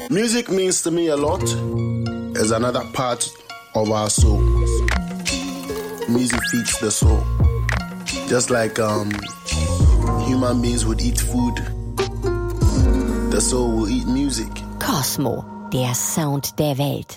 Music means to me a lot. It's another part of our soul. Music feeds the soul. Just like human beings would eat food, the soul will eat music. Cosmo, der Sound der Welt.